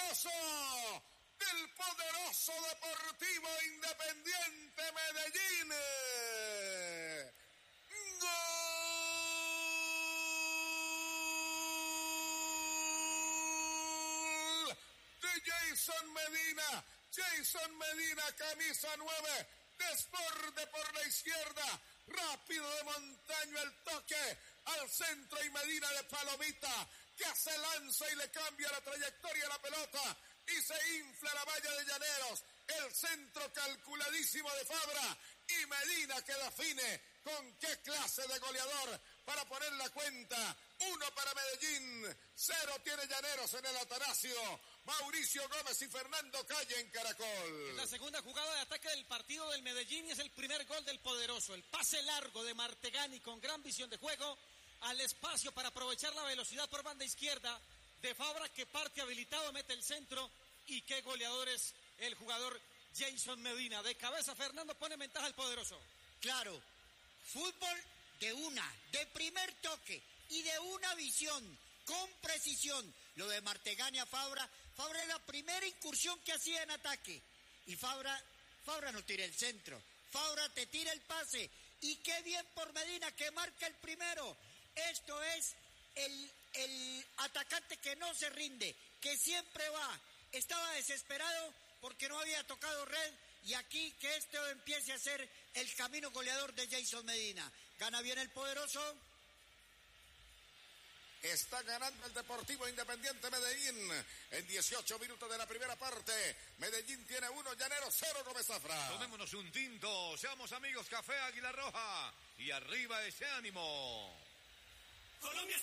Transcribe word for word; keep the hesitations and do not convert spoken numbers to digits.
golazo del poderoso Deportivo Independiente Medellín. ¡Gol de Jason Medina! Jason Medina, camisa nueve, desborde por la izquierda, rápido de Montaño el toque al centro y Medina de palomita, que se lanza y le cambia la trayectoria a la pelota y se infla la valla de Llaneros. El centro calculadísimo de Fabra y Medina que define con qué clase de goleador para poner la cuenta. Uno para Medellín, cero tiene Llaneros en el Atanasio. Mauricio Gómez y Fernando Calle en Caracol. Es la segunda jugada de ataque del partido del Medellín y es el primer gol del poderoso. El pase largo de Martegani con gran visión de juego al espacio para aprovechar la velocidad por banda izquierda de Fabra, que parte habilitado, mete el centro. Y qué goleador es el jugador Jason Medina. De cabeza Fernando pone ventaja al poderoso. Claro, fútbol de una, de primer toque y de una visión, con precisión. Lo de Martegani a Fabra, Fabra es la primera incursión que hacía en ataque. Y Fabra, Fabra no tira el centro, Fabra te tira el pase. Y qué bien por Medina que marca el primero. Esto es el, el atacante que no se rinde, que siempre va. Estaba desesperado porque no había tocado red y aquí que esto empiece a ser el camino goleador de Jason Medina. Gana bien el poderoso. Está ganando el Deportivo Independiente Medellín en dieciocho minutos de la primera parte. Medellín tiene uno, Llaneros cero, Gómez Zafra. Tomémonos un tinto, seamos amigos, Café Águila Roja y arriba ese ánimo. Colombia.